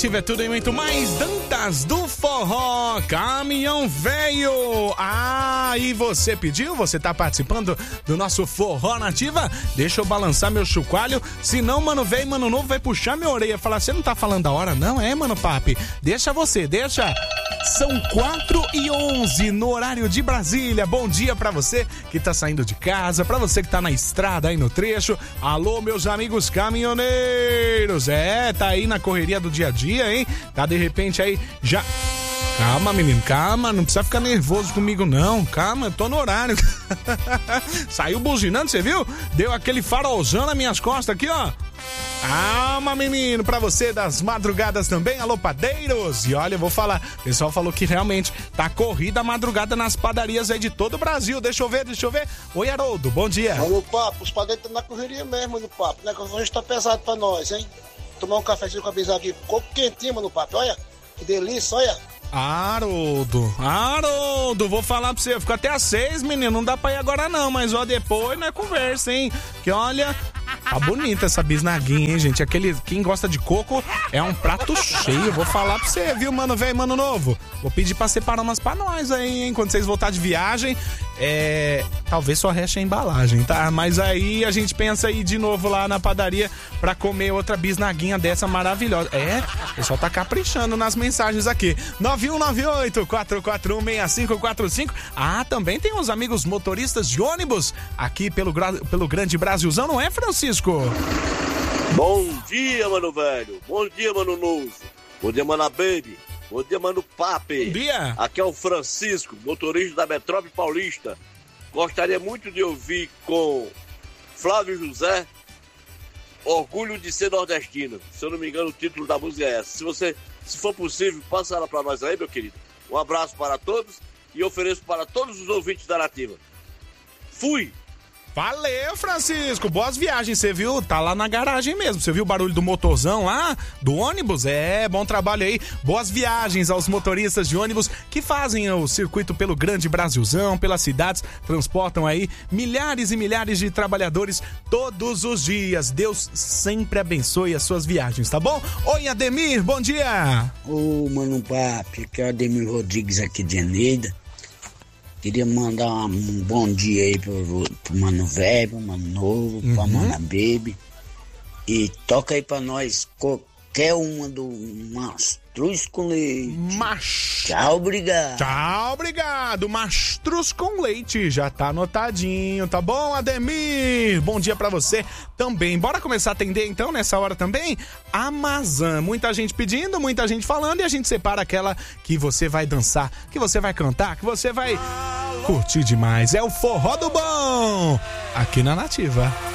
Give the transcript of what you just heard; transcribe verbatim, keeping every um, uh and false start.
Nativa é tudo e muito mais. Dantas do Forró, Caminhão Velho. Ah, e você pediu? Você tá participando do nosso Forró Nativa? Deixa eu balançar meu chocalho, senão mano velho, mano novo vai puxar minha orelha e falar, você não tá falando da hora não, é mano papi? Deixa você, deixa. São quatro e onze no horário de Brasília. Bom dia pra você que tá saindo de casa, pra você que tá na estrada aí no trecho. Alô, meus amigos caminhoneiros. É, tá aí na correria do dia a dia, hein? Tá de repente aí já... Calma, menino, calma, não precisa ficar nervoso comigo não, calma, eu tô no horário. Saiu buzinando, você viu? Deu aquele farolzão nas minhas costas aqui, ó. Calma, menino, pra você das madrugadas também, alô, padeiros. E olha, eu vou falar, o pessoal falou que realmente tá corrida a madrugada nas padarias aí de todo o Brasil. Deixa eu ver, deixa eu ver. Oi, Haroldo, bom dia. Alô, papo, os padeiros estão na correria mesmo, no papo. O negócio hoje tá pesado pra nós, hein? Tomar um cafezinho com a bisagem aqui, coco quentinho, mano, papo, olha, que delícia, olha. Haroldo, Haroldo, vou falar pra você, eu fico até às seis, menino, não dá pra ir agora não, mas ó, depois não é conversa, hein, que olha, tá bonita essa bisnaguinha, hein, gente, aquele, quem gosta de coco é um prato cheio, vou falar pra você, viu, mano velho, mano novo, vou pedir pra separar umas pra nós aí, hein, quando vocês voltarem de viagem, é, talvez só reste a embalagem, tá, mas aí a gente pensa aí de novo lá na padaria pra comer outra bisnaguinha dessa maravilhosa, é, o pessoal tá caprichando nas mensagens aqui, nove um nove oito, quatro quatro um, seis cinco quatro cinco. Ah, também tem os amigos motoristas de ônibus aqui pelo, pelo Grande Brasilzão, não é, Francisco? Bom dia, mano velho. Bom dia, mano novo. Bom dia, mano baby. Bom dia, mano papi. Bom dia. Aqui é o Francisco, motorista da Metrópole Paulista. Gostaria muito de ouvir com Flávio José, Orgulho de Ser Nordestino. Se eu não me engano, o título da música é essa. Se você... Se for possível, passa ela para nós aí, meu querido. Um abraço para todos e ofereço para todos os ouvintes da Nativa. Fui! Valeu, Francisco. Boas viagens, você viu? Tá lá na garagem mesmo. Você viu o barulho do motorzão lá? Do ônibus? É, bom trabalho aí. Boas viagens aos motoristas de ônibus que fazem o circuito pelo Grande Brasilzão, pelas cidades, transportam aí milhares e milhares de trabalhadores todos os dias. Deus sempre abençoe as suas viagens, tá bom? Oi, Ademir, bom dia. Ô, mano papi, aqui é o Ademir Rodrigues aqui de Eneida. Queria mandar um bom dia aí pro, pro Mano Velho, pro Mano Novo, uhum. Pra Mana Baby. E toca aí pra nós qualquer uma do Mastruz com Leite. Mas... Tchau, obrigado. Tchau, obrigado. Mastruz com Leite. Já tá anotadinho, tá bom, Ademir? Bom dia pra você também. Bora começar a atender então nessa hora também? Amazon. Muita gente pedindo, muita gente falando e a gente separa aquela que você vai dançar, que você vai cantar, que você vai curtir demais. É o Forró do Bom aqui na Nativa.